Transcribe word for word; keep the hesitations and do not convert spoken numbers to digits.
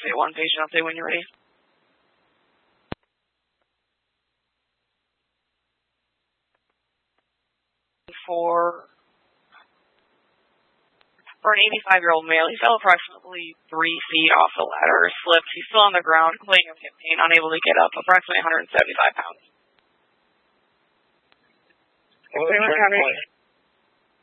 say one patient. I'll say when you're ready. For, for an eighty-five-year-old male, he fell approximately three feet off the ladder, slipped. He's still on the ground, complaining of hip pain, unable to get up, approximately one hundred seventy-five pounds. Well,